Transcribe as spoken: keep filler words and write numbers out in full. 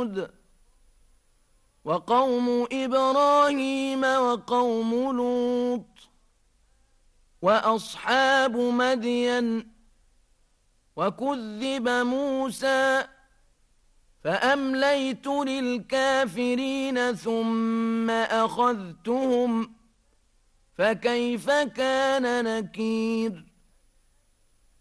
وثمود وقوم إبراهيم وقوم لوط وأصحاب مدين وكذب موسى فأمليت للكافرين ثم أخذتهم فكيف كان نكير